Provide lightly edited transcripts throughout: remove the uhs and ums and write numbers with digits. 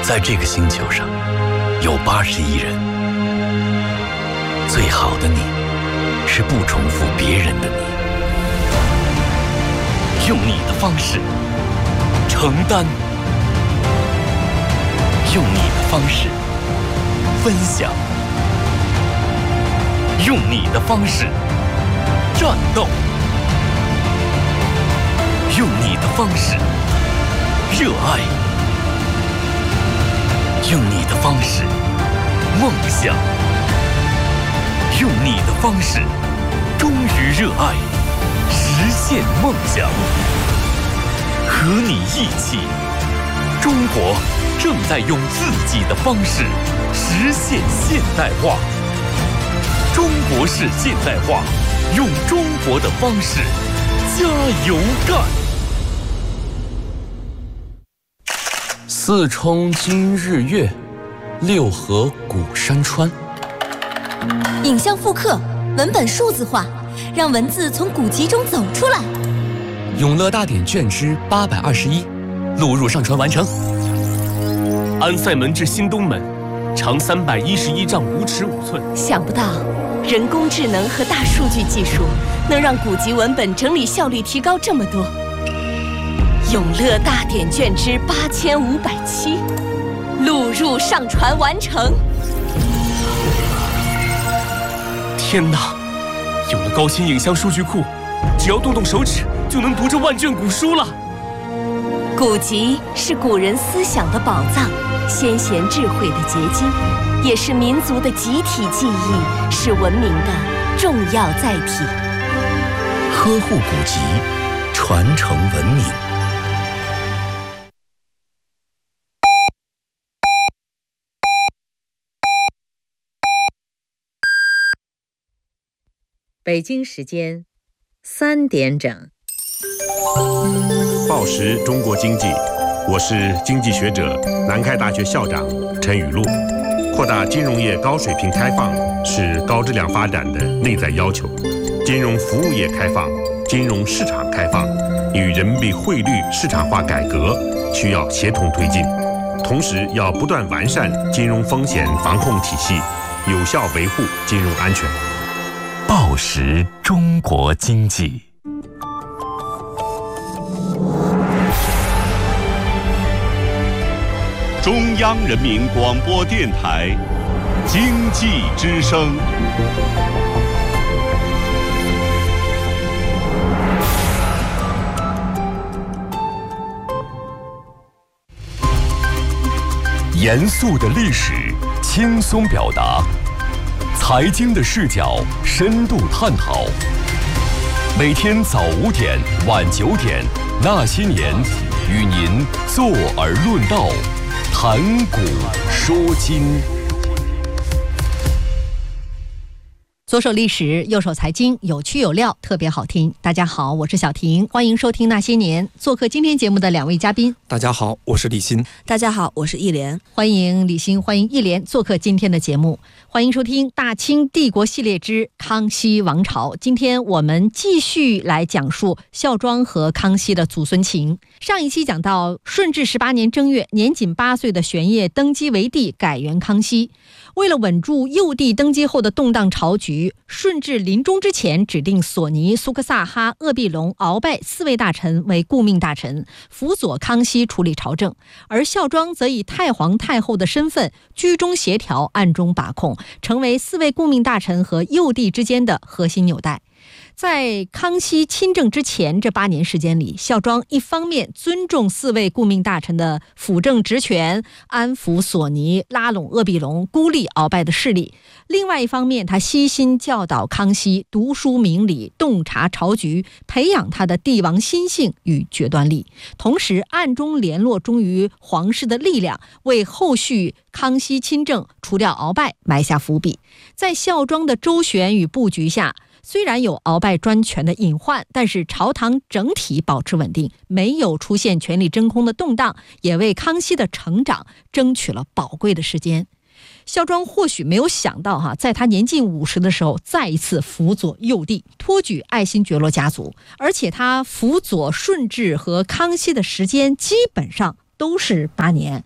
在这个星球上有80亿人，最好的你是不重复别人的你，用你的方式承担，用你的方式分享，用你的方式战斗，用你的方式热爱，用你的方式梦想，用你的方式忠于热爱，实现梦想。和你一起，中国正在用自己的方式实现现代化。中国式现代化，用中国的方式加油干。四冲今日月，六合古山川。 影像复刻，文本数字化，让文字从古籍中走出来。 永乐大典卷之821，录入上传完成。 安塞门至新东门，长311丈5尺5寸。 想不到，人工智能和大数据技术能让古籍文本整理效率提高这么多。永乐大典卷之8507，录入上传完成。 天哪！有了高清影像数据库，只要动动手指就能读这万卷古书了。 古籍是古人思想的宝藏，先贤智慧的结晶，也是民族的集体记忆，是文明的重要载体。 呵护古籍，传承文明。 北京时间3点整。 报时中国经济，我是经济学者、南开大学校长陈雨露。扩大金融业高水平开放是高质量发展的内在要求。金融服务业开放、金融市场开放与人民币汇率市场化改革需要协同推进，同时要不断完善金融风险防控体系，有效维护金融安全。 报时中国经济。 中央人民广播电台经济之声。 严肃的历史，轻松表达；财经的视角，深度探讨。每天早5点、晚9点，那些年，与您坐而论道，谈古说今。 左手历史，右手财经，有趣有料，特别好听。大家好，我是小婷，欢迎收听那些年。做客今天节目的2位嘉宾。 大家好，我是李欣。 大家好，我是易莲。 欢迎李欣，欢迎易莲做客今天的节目。欢迎收听大清帝国系列之康熙王朝。今天我们继续来讲述孝庄和康熙的祖孙情。上一期讲到顺治18年正月，年仅8岁的玄烨登基为帝，改元康熙。为了稳住幼帝登基后的动荡朝局，顺治临终之前指定索尼、苏克萨哈、鄂必隆、鳌拜4位大臣为顾命大臣，辅佐康熙处理朝政，而孝庄则以太皇太后的身份居中协调，暗中把控，成为4位顾命大臣和幼帝之间的核心纽带。在康熙亲政之前这8年时间里，孝庄一方面尊重4位顾命大臣的辅政职权，安抚索尼，拉拢鄂必隆，孤立鳌拜的势力；另外一方面，他悉心教导康熙读书明理，洞察朝局，培养他的帝王心性与决断力，同时暗中联络忠于皇室的力量，为后续康熙亲政除掉鳌拜埋下伏笔。在孝庄的周旋与布局下，虽然有鳌拜专权的隐患，但是朝堂整体保持稳定，没有出现权力真空的动荡，也为康熙的成长争取了宝贵的时间。孝庄或许没有想到在他年近50的时候，再一次辅佐幼帝，托举爱新觉罗家族，而且他辅佐顺治和康熙的时间基本上都是8年。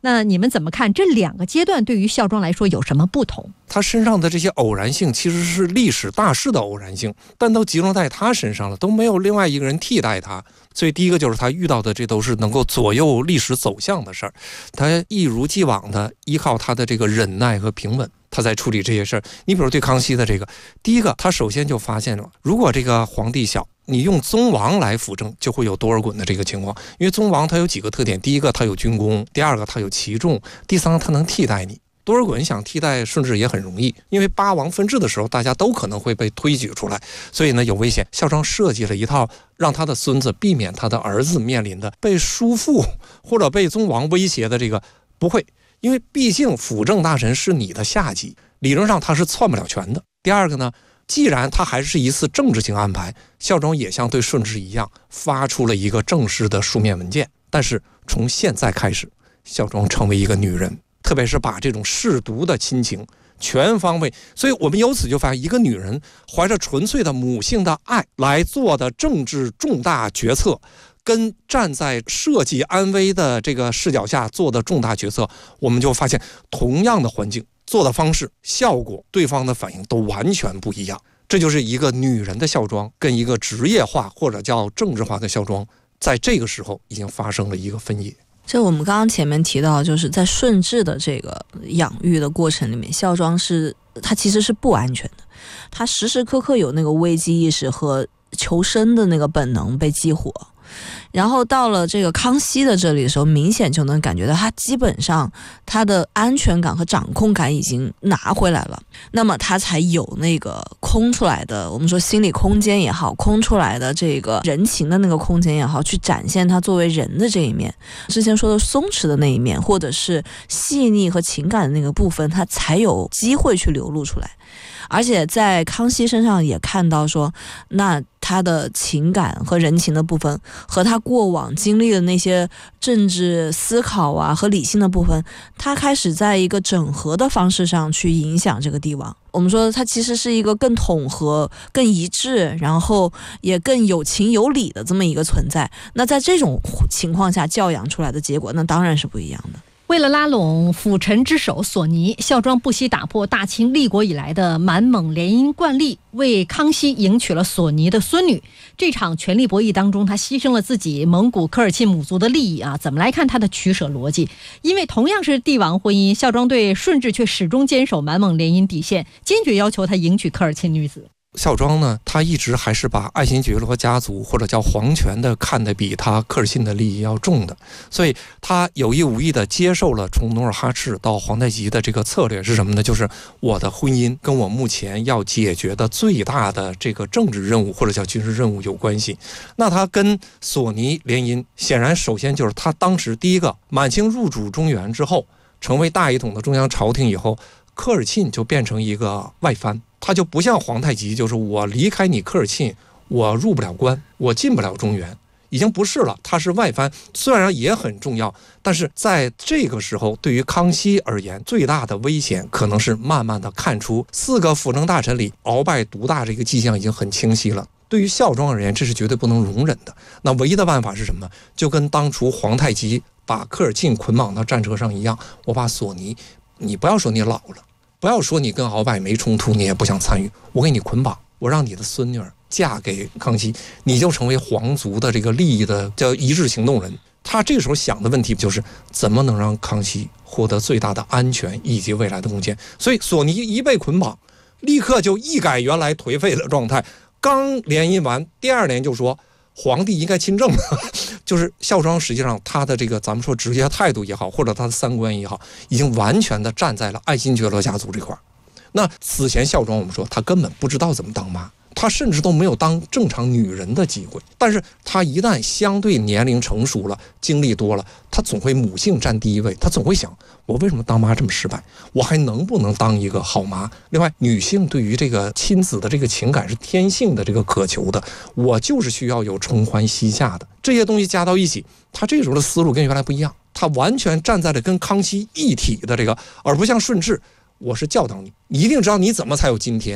那你们怎么看这2个阶段对于孝庄来说有什么不同？ 他身上的这些偶然性其实是历史大势的偶然性，但都集中在他身上了，都没有另外一个人替代他。所以第一个就是他遇到的这都是能够左右历史走向的事儿，他一如既往的依靠他的这个忍耐和平稳，他在处理这些事儿。你比如对康熙的这个，第一个他首先就发现了，如果这个皇帝小，你用宗王来辅政，就会有多尔衮的这个情况。因为宗王他有几个特点，第一个他有军功，第二个他有骑重，第三个他能替代你。多尔衮想替代顺治也很容易，因为八王分治的时候，大家都可能会被推举出来，所以呢有危险。孝庄设计了一套让他的孙子避免他的儿子面临的被叔父或者被宗王威胁的这个不会，因为毕竟辅政大臣是你的下级，理论上他是篡不了权的。第二个呢，既然他还是一次政治性安排，孝庄也像对顺治一样发出了一个正式的书面文件，但是从现在开始，孝庄成为一个女人，特别是把这种舐犊的亲情全方位，所以我们由此就发现，一个女人怀着纯粹的母性的爱来做的政治重大决策，跟站在社稷安危的这个视角下做的重大决策，我们就发现同样的环境做的方式效果，对方的反应都完全不一样。这就是一个女人的孝庄跟一个职业化或者叫政治化的孝庄，在这个时候已经发生了一个分野。 就我们刚刚前面提到，就是在顺治的这个养育的过程里面，孝庄他其实是不安全的，他时时刻刻有那个危机意识和求生的那个本能被激活。然后到了这个康熙的这里的时候，明显就能感觉到他基本上他的安全感和掌控感已经拿回来了，那么他才有那个空出来的，我们说心理空间也好，空出来的这个人情的那个空间也好，去展现他作为人的这一面，之前说的松弛的那一面，或者是细腻和情感的那个部分，他才有机会去流露出来。而且在康熙身上也看到说，那他的情感和人情的部分和他过往经历的那些政治思考啊和理性的部分，他开始在一个整合的方式上去影响这个帝王。我们说他其实是一个更统合、更一致，然后也更有情有理的这么一个存在。那在这种情况下教养出来的结果，那当然是不一样的。 为了拉拢辅臣之首索尼，孝庄不惜打破大清立国以来的满蒙联姻惯例，为康熙迎娶了索尼的孙女。这场权力博弈当中，他牺牲了自己蒙古科尔沁母族的利益啊！怎么来看他的取舍逻辑？因为同样是帝王婚姻，孝庄对顺治却始终坚守满蒙联姻底线，坚决要求他迎娶科尔沁女子。 孝庄呢，他一直还是把爱新觉罗家族或者叫皇权的看得比他科尔沁的利益要重的，所以他有意无意的接受了从努尔哈赤到皇太极的这个策略是什么呢？就是我的婚姻跟我目前要解决的最大的这个政治任务或者叫军事任务有关系。那他跟索尼联姻，显然首先就是他当时第一个，满清入主中原之后，成为大一统的中央朝廷以后，科尔沁就变成一个外藩。他就不像皇太极，就是我离开你科尔沁，我入不了关，我进不了中原，已经不是了。他是外藩，虽然也很重要，但是在这个时候，对于康熙而言，最大的危险可能是慢慢的看出4个辅政大臣里鳌拜独大这个迹象已经很清晰了。对于孝庄而言，这是绝对不能容忍的。那唯一的办法是什么？就跟当初皇太极把科尔沁捆绑到战车上一样，我把索尼，你不要说你老了，不要说你跟鳌拜没冲突，你也不想参与，我给你捆绑，我让你的孙女儿嫁给康熙，你就成为皇族的这个利益的叫一致行动人。他这个时候想的问题就是怎么能让康熙获得最大的安全以及未来的贡献。所以索尼一被捆绑，立刻就一改原来颓废的状态，刚联姻完第2年就说皇帝应该亲政，就是孝庄实际上他的这个咱们说职业态度也好，或者他的三观也好，已经完全的站在了爱新觉罗家族这块。那此前孝庄我们说他根本不知道怎么当妈，他甚至都没有当正常女人的机会。但是他一旦相对年龄成熟了，经历多了，他总会母性占第一位，他总会想我为什么当妈这么失败，我还能不能当一个好妈。另外女性对于这个亲子的这个情感是天性的这个渴求的，我就是需要有承欢膝下的这些东西加到一起，他这时候的思路跟原来不一样，他完全站在了跟康熙一体的这个，而不像顺治我是教导你，你一定知道你怎么才有今天，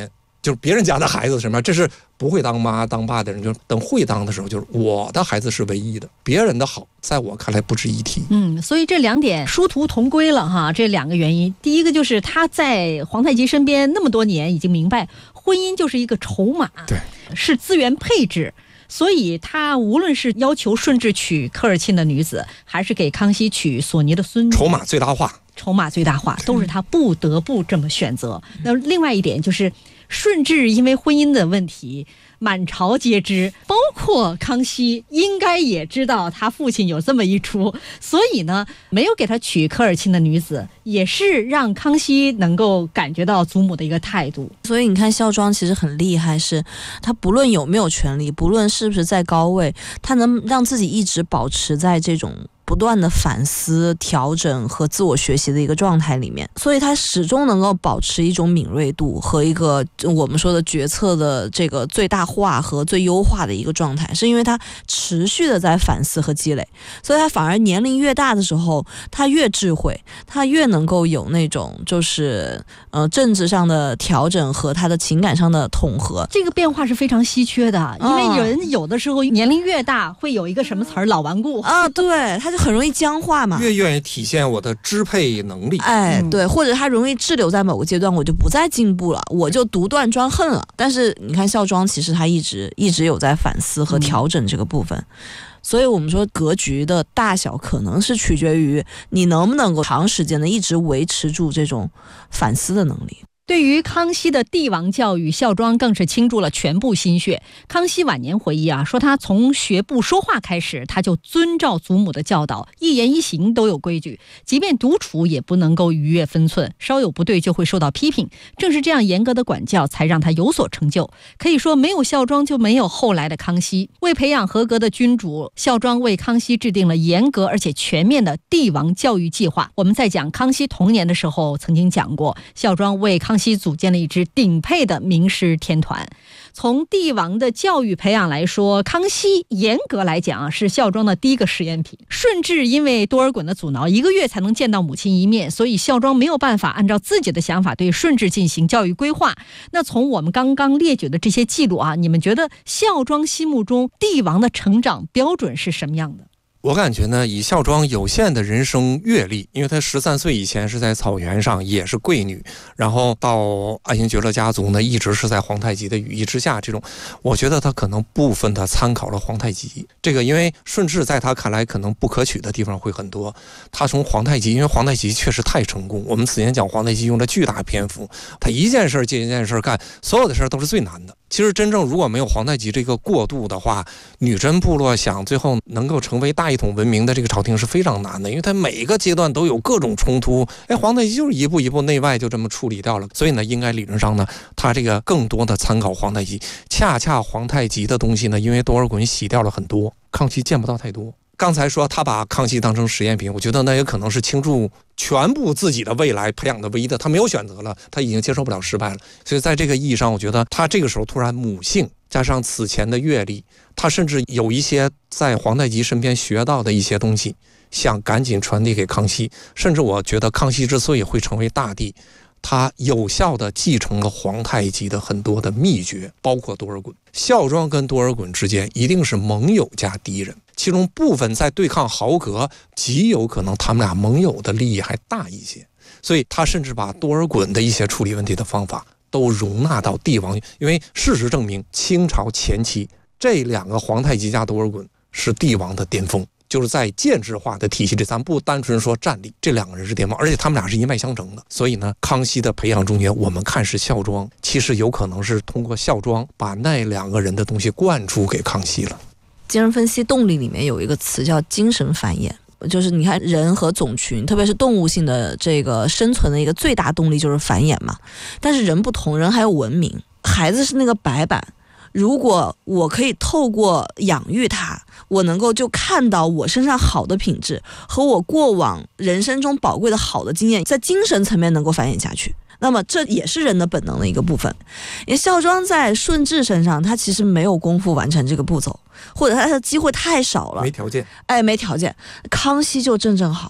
就是别人家的孩子什么，这是不会当妈当爸的人，就等会当的时候，就是我的孩子是唯一的，别人的好在我看来不值一提。 所以这2点殊途同归了哈。这2个原因，第一个就是他在皇太极身边那么多年，已经明白婚姻就是一个筹码， 对， 是资源配置。所以他无论是要求顺治娶科尔沁的女子，还是给康熙娶索尼的孙女， 筹码最大化， 都是他不得不这么选择。那另外一点就是顺治因为婚姻的问题满朝皆知，包括康熙应该也知道他父亲有这么一出，所以呢没有给他娶科尔沁的女子，也是让康熙能够感觉到祖母的一个态度。 所以你看孝庄其实很厉害，是他不论有没有权利，不论是不是在高位，他能让自己一直保持在这种不断的反思、调整和自我学习的一个状态里面，所以他始终能够保持一种敏锐度和一个我们说的决策的这个最大化和最优化的一个状态，是因为他持续的在反思和积累，所以他反而年龄越大的时候，他越智慧，他越能够有那种就是政治上的调整和他的情感上的统合。 这个变化是非常稀缺的，因为人有的时候年龄越大会有一个什么词儿老顽固啊，对，他就很容易僵化嘛， 越愿意体现我的支配能力， 对，或者他容易滞留在某个阶段，我就不再进步了，我就独断专横了。但是你看孝庄其实他一直有在反思和调整这个部分，所以我们说格局的大小可能是取决于你能不能够长时间的一直维持住这种反思的能力。 对于康熙的帝王教育，孝庄更是倾注了全部心血。康熙晚年回忆说他从学步说话开始，他就遵照祖母的教导，一言一行都有规矩，即便独处也不能够逾越分寸，稍有不对就会受到批评。正是这样严格的管教，才让他有所成就。可以说没有孝庄就没有后来的康熙。为培养合格的君主，孝庄为康熙制定了严格而且全面的帝王教育计划。我们在讲康熙童年的时候曾经讲过，孝庄为康熙组建了一支顶配的名师天团。从帝王的教育培养来说，康熙严格来讲是孝庄的第一个实验品。顺治因为多尔衮的阻挠，1个月才能见到母亲一面，所以孝庄没有办法按照自己的想法对顺治进行教育规划。那从我们刚刚列举的这些记录你们觉得孝庄心目中帝王的成长标准是什么样的？ 我感觉呢，以孝庄有限的人生阅历，因为她13岁以前是在草原上，也是贵女，然后到爱新觉罗家族呢，一直是在皇太极的羽翼之下，这种我觉得她可能部分的参考了皇太极。这个因为顺治在他看来可能不可取的地方会很多，他从皇太极，因为皇太极确实太成功，我们此前讲皇太极用了巨大篇幅，他一件事接一件事干，所有的事都是最难的。其实真正如果没有皇太极这个过渡的话，女真部落想最后能够成为大一统文明的这个朝廷是非常难的，因为它每个阶段都有各种冲突，皇太极就是一步一步内外就这么处理掉了。所以呢，应该理论上呢，他这个更多的参考皇太极。恰恰皇太极的东西呢，因为多尔衮洗掉了很多，康熙见不到太多。刚才说他把康熙当成实验品，我觉得那也可能是倾注全部自己的未来培养的唯一的，他没有选择了，他已经接受不了失败了。所以在这个意义上，我觉得他这个时候突然母性加上此前的阅历，他甚至有一些在皇太极身边学到的一些东西，想赶紧传递给康熙。甚至我觉得康熙之所以会成为大帝，他有效地继承了皇太极的很多的秘诀，包括多尔衮。孝庄跟多尔衮之间一定是盟友加敌人，其中部分在对抗豪格，极有可能他们俩盟友的利益还大一些。所以他甚至把多尔衮的一些处理问题的方法都容纳到帝王，因为事实证明清朝前期这2个皇太极加多尔衮是帝王的巅峰，就是在建制化的体系里，咱不单纯说战力，这2个人是巅峰，而且他们俩是一脉相承的。所以呢，康熙的培养中间，我们看是孝庄，其实有可能是通过孝庄把那2个人的东西灌输给康熙了。 精神分析动力里面有一个词叫精神繁衍，就是你看人和种群，特别是动物性的这个生存的一个最大动力就是繁衍嘛。但是人不同，人还有文明，孩子是那个白板，如果我可以透过养育他，我能够就看到我身上好的品质和我过往人生中宝贵的好的经验，在精神层面能够繁衍下去，那么这也是人的本能的一个部分。因为孝庄在顺治身上，他其实没有功夫完成这个步骤，或者他的机会太少了， 没条件。 没条件。康熙就正好，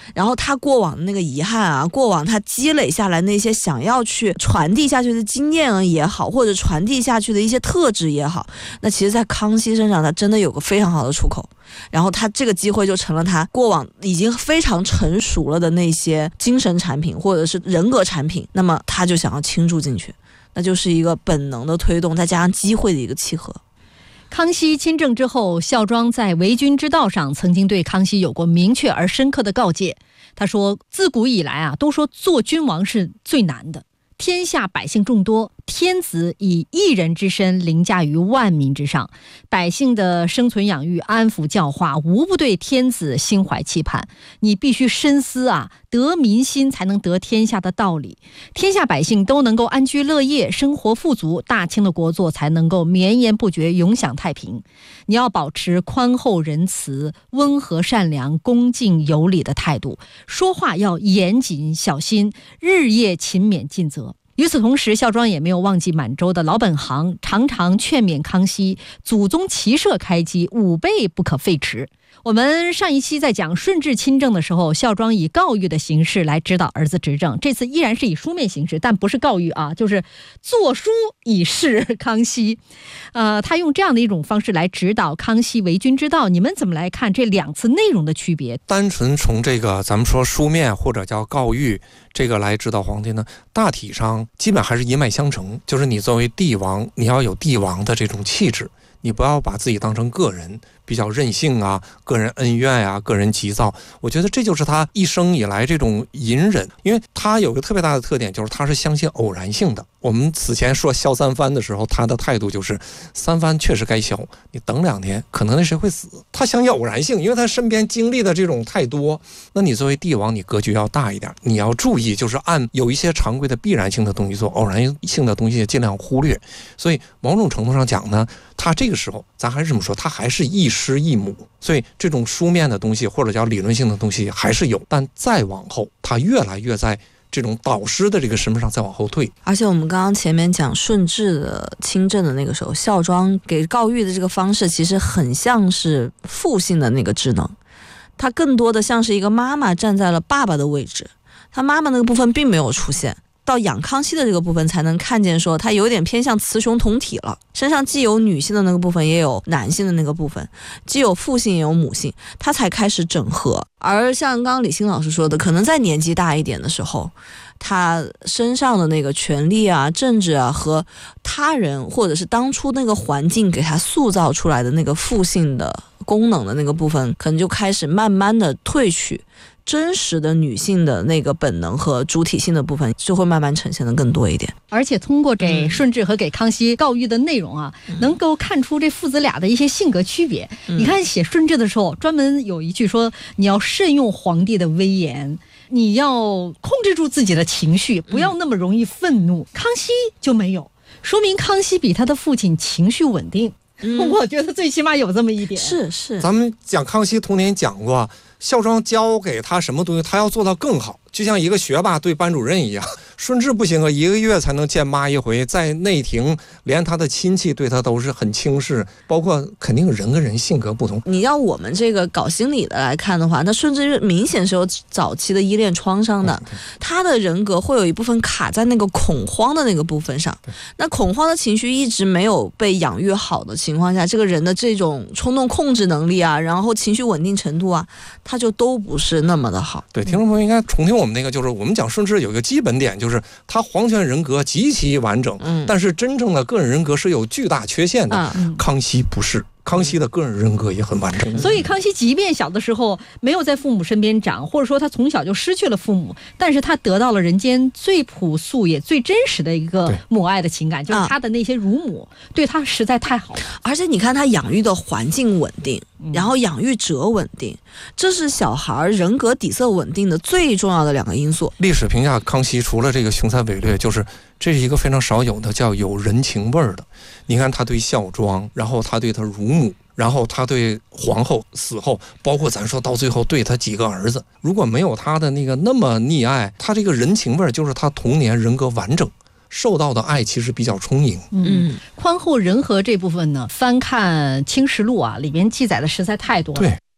然后他过往的那个遗憾啊，过往他积累下来那些想要去传递下去的经验也好，或者传递下去的一些特质也好，那其实在康熙身上他真的有个非常好的出口，然后他这个机会就成了他过往已经非常成熟了的那些精神产品或者是人格产品，那么他就想要倾注进去，那就是一个本能的推动再加上机会的一个契合。 康熙亲政之后，孝庄在为君之道上曾经对康熙有过明确而深刻的告诫。他说，自古以来啊，都说做君王是最难的，天下百姓众多，天子以一人之身凌驾于万民之上，百姓的生存养育、安抚教化，无不对天子心怀期盼。你必须深思啊，得民心才能得天下的道理。天下百姓都能够安居乐业，生活富足，大清的国祚才能够绵延不绝，永享太平。你要保持宽厚仁慈、温和善良、恭敬有礼的态度，说话要严谨小心，日夜勤勉尽责。与此同时，孝庄也没有忘记满洲的老本行，常常劝勉康熙，祖宗骑射开基，武备不可废弛。我们上一期在讲顺治亲政的时候，孝庄以告谕的形式来指导儿子执政，这次依然是以书面形式，但不是告谕啊，就是作书以示康熙。他用这样的一种方式来指导康熙为君之道，你们怎么来看这两次内容的区别？ 单纯从这个咱们说书面或者叫告谕这个来指导皇帝呢，大体上基本还是一脉相承，就是你作为帝王，你要有帝王的这种气质，你不要把自己当成个人比较任性啊，个人恩怨啊，个人急躁。我觉得这就是他一生以来这种隐忍，因为他有个特别大的特点，就是他是相信偶然性的。我们此前说削三藩的时候，他的态度就是三藩确实该削，你等2天可能那谁会死，他相信偶然性，因为他身边经历的这种太多。那你作为帝王，你格局要大一点，你要注意就是按有一些常规的必然性的东西做，偶然性的东西尽量忽略。所以某种程度上讲呢，他这个时候咱还是这么说，他还是一师一母，所以这种书面的东西或者叫理论性的东西还是有，但再往后他越来越在这种导师的这个身份上再往后退。 而且我们刚刚前面讲顺治的亲政的那个时候，孝庄给告谕的这个方式其实很像是父性的那个职能，他更多的像是一个妈妈站在了爸爸的位置，他妈妈那个部分并没有出现，到养康熙的这个部分才能看见说他有点偏向雌雄同体了，身上既有女性的那个部分也有男性的那个部分，既有父性也有母性，他才开始整合。而像刚刚李欣老师说的，可能在年纪大一点的时候，他身上的那个权力啊、政治啊和他人或者是当初那个环境给他塑造出来的那个父性的功能的那个部分，可能就开始慢慢的褪去，真实的女性的那个本能和主体性的部分就会慢慢呈现的更多一点。 而且通过给顺治和给康熙告谕的内容啊，能够看出这父子俩的一些性格区别。你看写顺治的时候，专门有一句说，你要慎用皇帝的威严，你要控制住自己的情绪，不要那么容易愤怒。康熙就没有，说明康熙比他的父亲情绪稳定。我觉得最起码有这么一点。 是， 咱们讲康熙童年讲过，孝庄教给他什么东西，他要做到更好，就像一个学霸对班主任一样。顺治不行啊，1个月才能见妈一回，在内廷连他的亲戚对他都是很轻视，包括肯定人跟人性格不同。 你要我们这个搞心理的来看的话，那顺治明显是有早期的依恋创伤的，他的人格会有一部分卡在那个恐慌的那个部分上，那恐慌的情绪一直没有被养育好的情况下，这个人的这种冲动控制能力啊，然后情绪稳定程度啊，他就都不是那么的好。 对，听众朋友应该重听我们那个，就是我们讲顺治有一个基本点，就是他皇权人格极其完整，但是真正的个人人格是有巨大缺陷的。康熙不是，康熙的个人人格也很完整。 所以康熙即便小的时候没有在父母身边长，或者说他从小就失去了父母，但是他得到了人间最朴素也最真实的一个母爱的情感，就是他的那些乳母对他实在太好了。 而且你看他养育的环境稳定，然后养育者稳定，这是小孩人格底色稳定的最重要的2个因素。 历史评价康熙除了这个雄才伟略，就是这是一个非常少有的叫有人情味儿的。你看他对孝庄，然后他对他乳母，然后他对皇后死后，包括咱说到最后对他几个儿子，如果没有他的那个那么溺爱，他这个人情味儿就是他童年人格完整，受到的爱其实比较充盈。 宽厚仁和这部分呢，翻看《清实录》啊，里面记载的实在太多了。 对，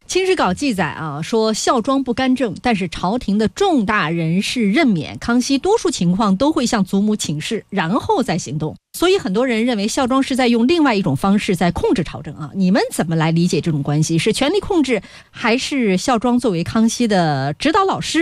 清史稿记载啊，说孝庄不干政，但是朝廷的重大人事任免，康熙多数情况都会向祖母请示，然后再行动。所以很多人认为孝庄是在用另外一种方式在控制朝政啊。你们怎么来理解这种关系？是权力控制，还是孝庄作为康熙的指导老师